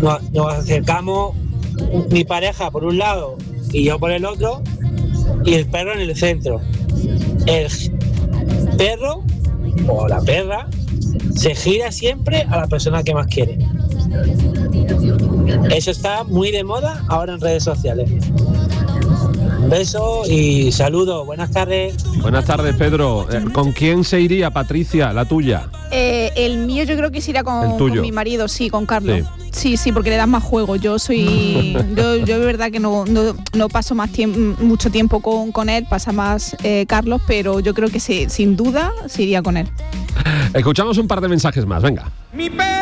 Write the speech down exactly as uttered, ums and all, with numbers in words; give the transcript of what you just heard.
nos, nos acercamos mi pareja por un lado y yo por el otro, y el perro en el centro. El perro o la perra se gira siempre a la persona que más quiere. Eso está muy de moda ahora en redes sociales. Un beso y saludos, buenas tardes. Buenas tardes, Pedro. ¿Con quién se iría, Patricia, la tuya? Eh, el mío yo creo que se irá con, con mi marido, sí, con Carlos. Sí. Sí, sí, porque le das más juego. Yo soy, yo, yo de verdad que no, no, no paso más tiempo, mucho tiempo con, con él, pasa más eh, Carlos, pero yo creo que sí, sin duda se iría con él. Escuchamos un par de mensajes más, venga. Mi